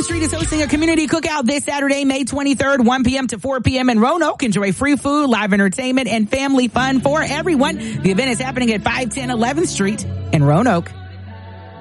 11th Street is hosting a community cookout this Saturday, May 23rd, 1 p.m. to 4 p.m. in Roanoke. Enjoy free food, live entertainment, and family fun for everyone. The event is happening at 510 11th Street in Roanoke.